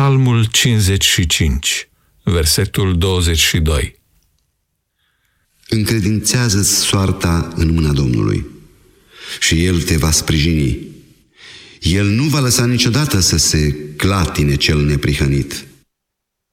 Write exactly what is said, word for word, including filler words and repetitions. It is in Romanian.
Psalmul cincizeci și cinci, versetul douăzeci și doi. Încredințează-ți soarta în mâna Domnului și El te va sprijini. El nu va lăsa niciodată să se clatine cel neprihănit.